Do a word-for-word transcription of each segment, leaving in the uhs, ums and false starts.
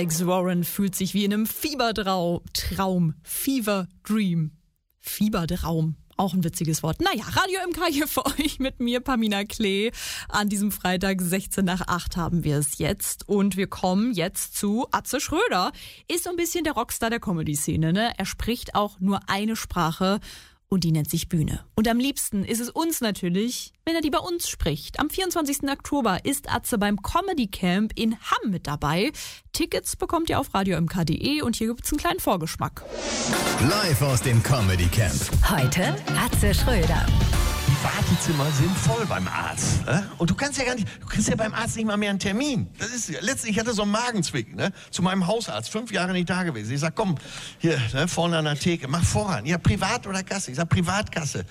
Alex Warren fühlt sich wie in einem Fiebertraum. Traum. Fever Dream. Fiebertraum. Auch ein witziges Wort. Naja, Radio M K hier für euch mit mir, Pamina Klee. An diesem Freitag sechzehn nach acht haben wir es jetzt. Und wir kommen jetzt zu Atze Schröder. Ist so ein bisschen der Rockstar der Comedy-Szene, ne? Er spricht auch nur eine Sprache. Und die nennt sich Bühne. Und am liebsten ist es uns natürlich, wenn er die bei uns spricht. Am vierundzwanzigsten Oktober ist Atze beim Comedy Camp in Hamm mit dabei. Tickets bekommt ihr auf radio m k punkt d e und hier gibt's einen kleinen Vorgeschmack. Live aus dem Comedy Camp. Heute Atze Schröder. Die Wartezimmer sind voll beim Arzt. Ne? Und du kannst ja gar nicht, du kriegst ja beim Arzt nicht mal mehr einen Termin. Das ist, letztlich, ich hatte so einen Magenzwicken, ne? Zu meinem Hausarzt, fünf Jahre nicht da gewesen. Ich sag, komm, hier, ne, vorne an der Theke, mach voran. Ja, Privat oder Kasse? Ich sag, Privatkasse.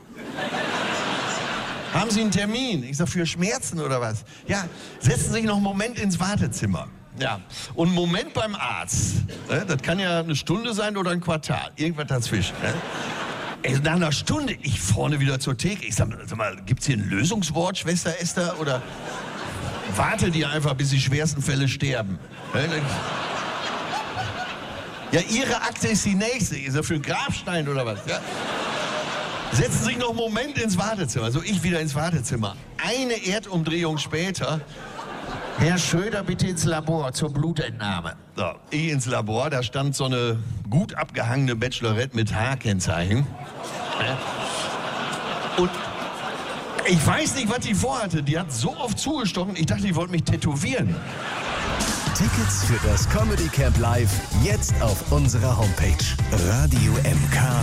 Haben Sie einen Termin? Ich sag, für Schmerzen oder was? Ja, setzen Sie sich noch einen Moment ins Wartezimmer. Ja, und einen Moment beim Arzt. Ne? Das kann ja eine Stunde sein oder ein Quartal. Irgendwas dazwischen. Ne? Ey, nach einer Stunde, ich vorne wieder zur Theke. Ich sag, sag mal, gibt's hier ein Lösungswort, Schwester Esther? Oder wartet ihr einfach, bis die schwersten Fälle sterben? Ja, Ihre Akte ist die nächste. Ist das für einen Grabstein oder was? Ja? Setzen Sie sich noch einen Moment ins Wartezimmer. Also ich wieder ins Wartezimmer. Eine Erdumdrehung später. Herr Schröder, bitte ins Labor zur Blutentnahme. So, ich ins Labor, da stand so eine gut abgehangene Bachelorette mit H-Kennzeichen. Und ich weiß nicht, was die vorhatte. Die hat so oft zugestochen, ich dachte, die wollte mich tätowieren. Tickets für das Comedy Camp Live jetzt auf unserer Homepage radio m k